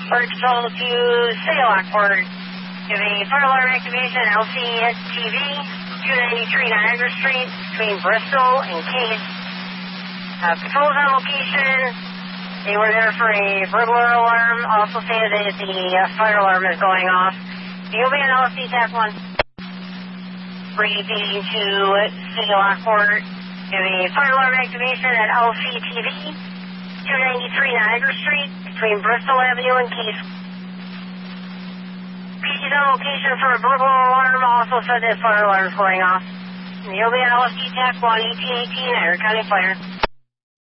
Fire Control to City Lockport. Give a fire alarm activation at LCTV, 293 Niagara Street, between Bristol and Case. Patrols on location. They were there for a burglar alarm. Also stated that the fire alarm is going off. You'll be on LSD TAC 1. Briefing to City Lockport. Give a fire alarm activation at LCTV, 293 Niagara Street, between Bristol Avenue and Case. PC's on location for a burglar alarm. Also said that fire alarm is going off. You'll be on LSD TAC 1, 1818, Niagara County Fire.